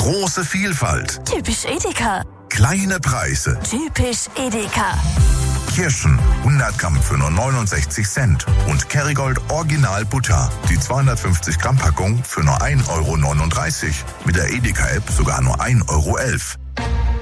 Große Vielfalt. Typisch Edeka. Kleine Preise. Typisch Edeka. Kirschen 100 Gramm für nur 69 Cent. Und Kerrygold Original Butter. Die 250 Gramm Packung für nur 1,39 Euro. Mit der Edeka-App sogar nur 1,11 Euro.